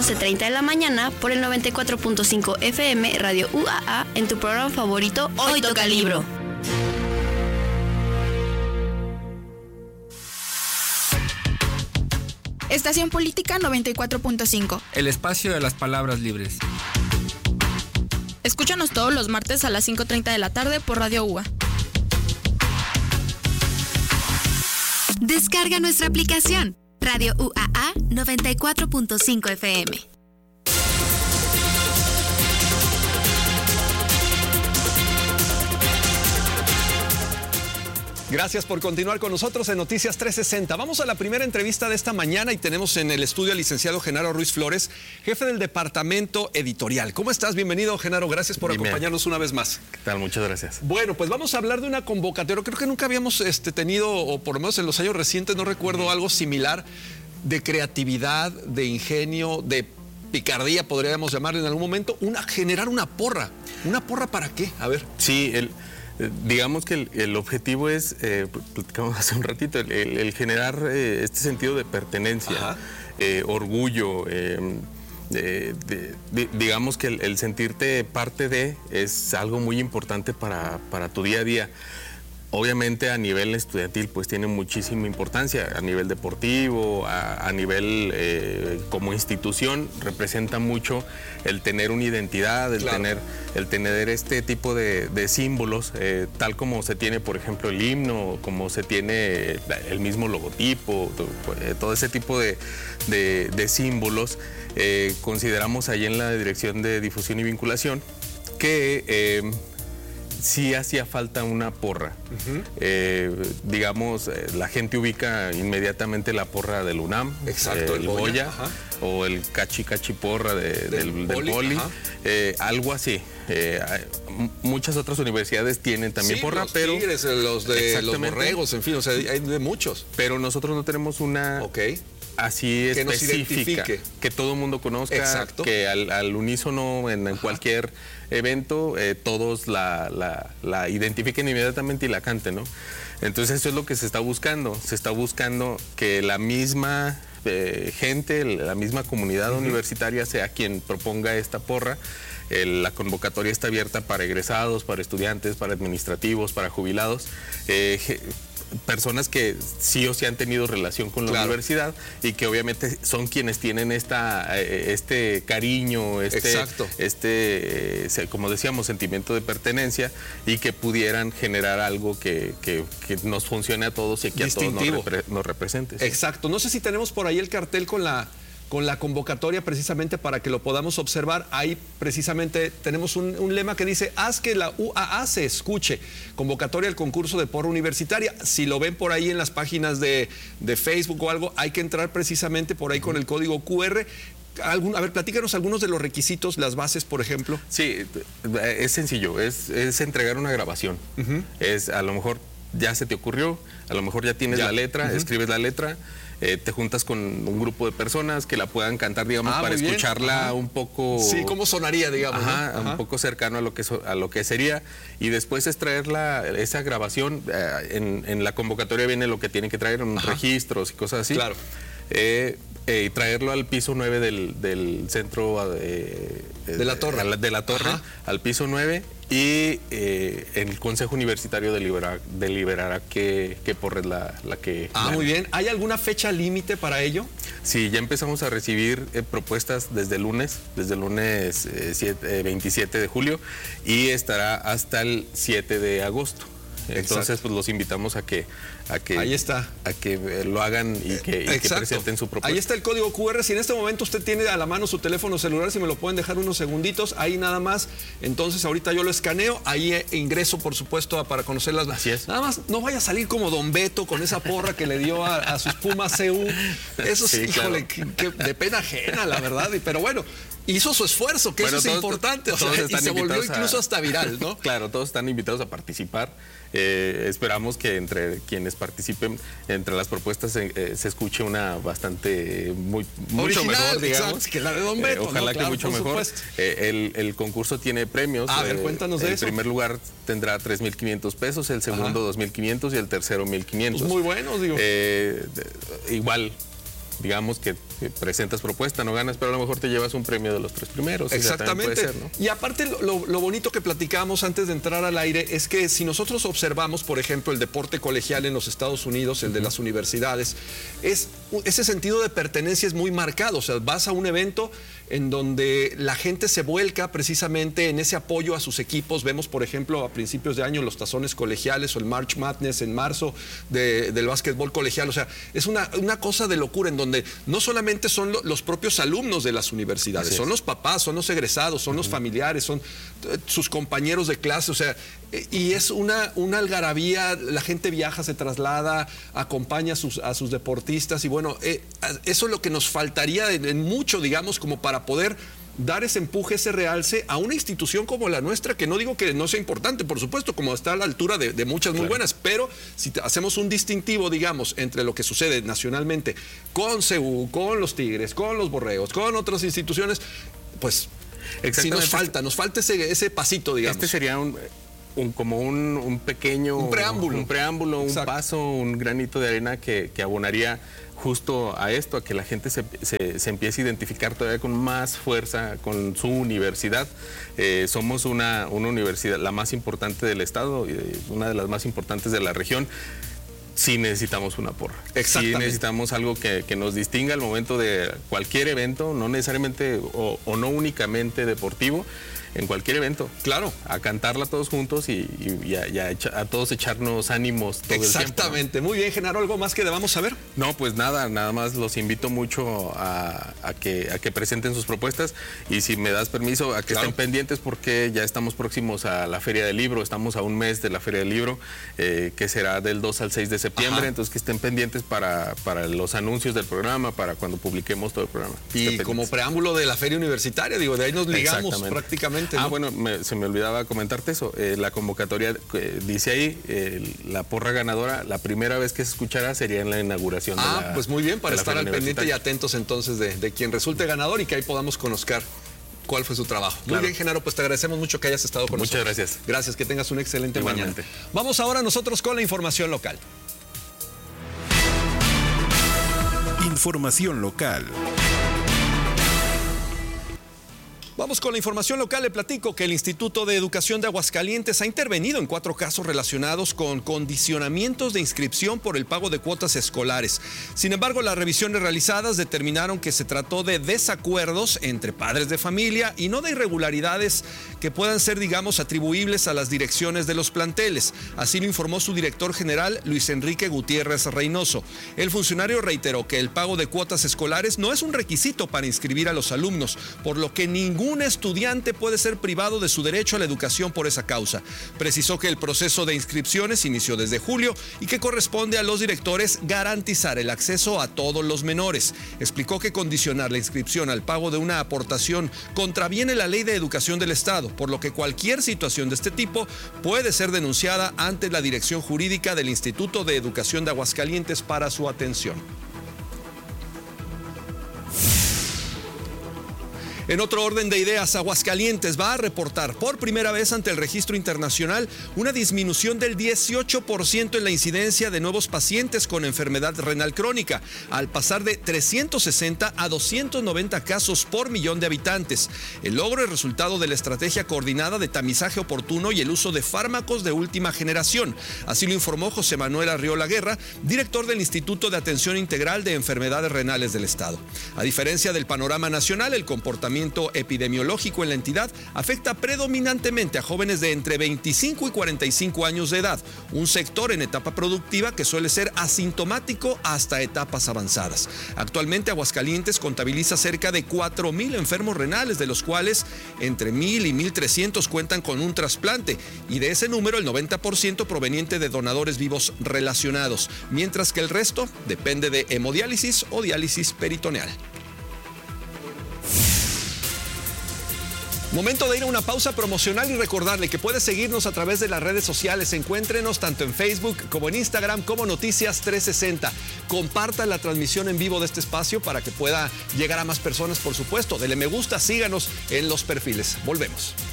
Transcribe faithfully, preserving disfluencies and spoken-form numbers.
once treinta de la mañana por el noventa y cuatro punto cinco F M Radio U A A en tu programa favorito, Hoy, Hoy Toca Libro. Estación Política noventa y cuatro punto cinco. El espacio de las palabras libres. Escúchanos todos los martes a las cinco treinta de la tarde por Radio U A. Descarga nuestra aplicación Radio U A A noventa y cuatro punto cinco F M. Gracias por continuar con nosotros en Noticias trescientos sesenta. Vamos a la primera entrevista de esta mañana y tenemos en el estudio al licenciado Genaro Ruiz Flores, jefe del departamento editorial. ¿Cómo estás? Bienvenido, Genaro. Gracias por Bien, acompañarnos una vez más. ¿Qué tal? Muchas gracias. Bueno, pues vamos a hablar de una convocatoria. Creo que nunca habíamos este, tenido, o por lo menos en los años recientes, no recuerdo algo similar, de creatividad, de ingenio, de picardía, podríamos llamarle en algún momento, una, generar una porra. ¿Una porra para qué? A ver. Sí, el... Digamos que el, el objetivo es, eh, platicamos hace un ratito, el, el, el generar eh, este sentido de pertenencia, eh, orgullo, eh, de, de, de, digamos que el, el sentirte parte de es algo muy importante para, para tu día a día. Obviamente a nivel estudiantil pues tiene muchísima importancia, a nivel deportivo, a, a nivel eh, como institución representa mucho el tener una identidad, el, claro. tener, el tener este tipo de, de símbolos, eh, tal como se tiene por ejemplo el himno, como se tiene el mismo logotipo, todo ese tipo de, de, de símbolos. Eh, consideramos ahí en la Dirección de Difusión y Vinculación que... Eh, sí hacía falta una porra. Uh-huh. eh, digamos, eh, la gente ubica inmediatamente la porra del UNAM, exacto, eh, el Goya, o el cachi cachi porra de, del, del, del Poli, eh, algo así. Eh, muchas otras universidades tienen también sí, porra, los pero... tigres, los de los borregos, en fin, o sea, hay de muchos. Pero nosotros no tenemos una... Okay. Así que específica, que todo el mundo conozca, exacto. que al, al unísono en Ajá. cualquier evento eh, todos la, la, la identifiquen inmediatamente y la canten, ¿no? Entonces eso es lo que se está buscando, se está buscando que la misma eh, gente, la misma comunidad uh-huh. universitaria sea quien proponga esta porra. El, la convocatoria está abierta para egresados, para estudiantes, para administrativos, para jubilados, eh, personas que sí o sí han tenido relación con la claro. universidad y que obviamente son quienes tienen esta, este cariño, este, Exacto. este como decíamos, sentimiento de pertenencia y que pudieran generar algo que, que, que nos funcione a todos y que distintivo. A todos nos, repre, nos represente. ¿Sí? Exacto. No sé si tenemos por ahí el cartel con la... con la convocatoria precisamente para que lo podamos observar. Ahí precisamente tenemos un, un lema que dice, haz que la U A A se escuche. Convocatoria al concurso de porra universitaria. Si lo ven por ahí en las páginas de, de Facebook o algo, hay que entrar precisamente por ahí con el código Q R. Algún, a ver, platícanos algunos de los requisitos, las bases, por ejemplo. Sí, es sencillo, es, es entregar una grabación. Uh-huh. Es a lo mejor ya se te ocurrió, a lo mejor ya tienes ya. la letra, uh-huh. escribes la letra, eh, te juntas con un grupo de personas que la puedan cantar, digamos, ah, para escucharla Ajá. un poco... Sí, ¿cómo sonaría, digamos? Ajá, ¿no? Ajá. un poco cercano a lo que, so, a lo que sería. Y después es traer la, esa grabación, eh, en, en la convocatoria viene lo que tienen que traer, unos registros y cosas así. Claro. Eh, eh, y traerlo al piso nueve del, del centro eh, de la torre, de, de la torre al piso nueve, y eh, el Consejo Universitario deliberará, deliberará qué, qué porra es la, la que... Ah, gana. Muy bien. ¿Hay alguna fecha límite para ello? Sí, ya empezamos a recibir eh, propuestas desde el lunes, desde el lunes eh, siete, eh, veintisiete de julio, y estará hasta el siete de agosto. Entonces, Exacto. pues los invitamos a que, a que, Ahí está. a que lo hagan y que, y que presenten su propuesta. Ahí está el código Q R. Si en este momento usted tiene a la mano su teléfono celular, si me lo pueden dejar unos segunditos, ahí nada más. Entonces, ahorita yo lo escaneo, ahí ingreso, por supuesto, para conocer las... Así es. Nada más, no vaya a salir como Don Beto con esa porra que le dio a, a sus Pumas C U. Eso sí, híjole, claro. que, que de pena ajena, la verdad. Pero bueno, hizo su esfuerzo, que bueno, eso es todos, importante. O sea, y se volvió incluso a... hasta viral, ¿no? Claro, todos están invitados a participar. Eh, esperamos que entre quienes participen, entre las propuestas eh, se escuche una bastante muy mucho original, mejor, digamos, exacto, que la de Don Beto, eh, ojalá ¿no? que Claro, mucho mejor. Eh, el, el concurso tiene premios. A ver, cuéntanos de el eso. El primer lugar tendrá tres mil quinientos pesos, el segundo Ajá. dos mil quinientos y el tercero mil quinientos. Pues muy buenos, digo. Eh, igual, digamos que presentas propuesta, no ganas, pero a lo mejor te llevas un premio de los tres primeros. Exactamente. O sea, puede ser, ¿no? Y aparte lo, lo bonito que platicamos antes de entrar al aire es que si nosotros observamos, por ejemplo, el deporte colegial en los Estados Unidos, el de las universidades, es, ese sentido de pertenencia es muy marcado. O sea, vas a un evento en donde la gente se vuelca precisamente en ese apoyo a sus equipos. Vemos, por ejemplo, a principios de año los tazones colegiales o el March Madness en marzo de, del básquetbol colegial. O sea, es una, una cosa de locura en donde no solamente son lo, los propios alumnos de las universidades, son los papás, son los egresados, son uh-huh. los familiares, son sus compañeros de clase. O sea, y es una, una algarabía, la gente viaja, se traslada, acompaña a sus, a sus deportistas y bueno, eh, eso es lo que nos faltaría en, en mucho, digamos, como para poder dar ese empuje, ese realce a una institución como la nuestra, que no digo que no sea importante, por supuesto, como está a la altura de, de muchas muy claro. buenas, pero si hacemos un distintivo, digamos, entre lo que sucede nacionalmente con C U, con los Tigres, con los Borregos, con otras instituciones, pues sí nos falta, nos falta ese, ese pasito, digamos. Este sería un... Un, como un, un pequeño... Un preámbulo. Un preámbulo, Exacto. un paso, un granito de arena que, que abonaría justo a esto, a que la gente se, se, se empiece a identificar todavía con más fuerza con su universidad. Eh, somos una, una universidad, la más importante del estado, una de las más importantes de la región. Sí necesitamos una porra. Sí necesitamos algo que, que nos distinga al momento de cualquier evento, no necesariamente o, o no únicamente deportivo, en cualquier evento. Claro. A cantarla todos juntos y, y, y, a, y a, echa, a todos echarnos ánimos todo el tiempo. Exactamente. Muy bien, Genaro, ¿algo más que debamos saber? No, pues nada, nada más los invito mucho a, a, que, a que presenten sus propuestas y si me das permiso, a que claro. estén pendientes porque ya estamos próximos a la Feria del Libro, estamos a un mes de la Feria del Libro, eh, que será del dos al seis de septiembre, Ajá. entonces que estén pendientes para, para los anuncios del programa, para cuando publiquemos todo el programa. Y como preámbulo de la Feria Universitaria, digo, de ahí nos ligamos prácticamente. Ah, ¿no? bueno, me, se me olvidaba comentarte eso. Eh, la convocatoria eh, dice ahí, eh, la porra ganadora, la primera vez que se escuchará sería en la inauguración ah, de la pues muy bien, para estar al pendiente y atentos entonces de, de quien resulte ganador y que ahí podamos conocer cuál fue su trabajo. Muy claro. bien, Genaro, pues te agradecemos mucho que hayas estado con Muchas nosotros. Muchas gracias. Gracias, que tengas una excelente Igualmente. mañana. Vamos ahora nosotros con la información local. Información local. Vamos con la información local. Le platico que el Instituto de Educación de Aguascalientes ha intervenido en cuatro casos relacionados con condicionamientos de inscripción por el pago de cuotas escolares. Sin embargo, las revisiones realizadas determinaron que se trató de desacuerdos entre padres de familia y no de irregularidades que puedan ser, digamos, atribuibles a las direcciones de los planteles. Así lo informó su director general, Luis Enrique Gutiérrez Reynoso. El funcionario reiteró que el pago de cuotas escolares no es un requisito para inscribir a los alumnos, por lo que ningún Un estudiante puede ser privado de su derecho a la educación por esa causa. Precisó que el proceso de inscripciones inició desde julio y que corresponde a los directores garantizar el acceso a todos los menores. Explicó que condicionar la inscripción al pago de una aportación contraviene la Ley de Educación del Estado, por lo que cualquier situación de este tipo puede ser denunciada ante la Dirección Jurídica del Instituto de Educación de Aguascalientes para su atención. En otro orden de ideas, Aguascalientes va a reportar por primera vez ante el registro internacional una disminución del dieciocho por ciento en la incidencia de nuevos pacientes con enfermedad renal crónica, al pasar de trescientos sesenta a doscientos noventa casos por millón de habitantes. El logro es resultado de la estrategia coordinada de tamizaje oportuno y el uso de fármacos de última generación. Así lo informó José Manuel Arriola Guerra, director del Instituto de Atención Integral de Enfermedades Renales del Estado. A diferencia del panorama nacional, el comportamiento epidemiológico en la entidad afecta predominantemente a jóvenes de entre veinticinco y cuarenta y cinco años de edad, un sector en etapa productiva que suele ser asintomático hasta etapas avanzadas. Actualmente Aguascalientes contabiliza cerca de cuatro mil enfermos renales, de los cuales entre mil y mil trescientos cuentan con un trasplante, y de ese número el noventa por ciento proveniente de donadores vivos relacionados, mientras que el resto depende de hemodiálisis o diálisis peritoneal. Momento de ir a una pausa promocional y recordarle que puede seguirnos a través de las redes sociales. Encuéntrenos tanto en Facebook como en Instagram como Noticias trescientos sesenta. Comparta la transmisión en vivo de este espacio para que pueda llegar a más personas, por supuesto. Dele me gusta, síganos en los perfiles. Volvemos.